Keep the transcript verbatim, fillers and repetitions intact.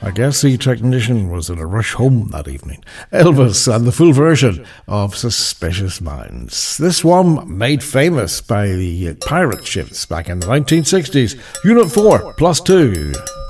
I guess the technician was in a rush home that evening. Elvis and the full version of Suspicious Minds. This one made famous by the pirate ships back in the nineteen sixties. Unit four plus two.